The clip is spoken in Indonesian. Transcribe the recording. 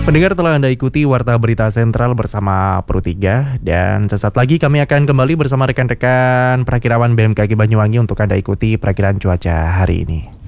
Pendengar, telah Anda ikuti Warta Berita Sentral bersama Pro 3, dan sesaat lagi kami akan kembali bersama rekan-rekan perakirawan BMKG Banyuwangi untuk Anda ikuti perakiran cuaca hari ini.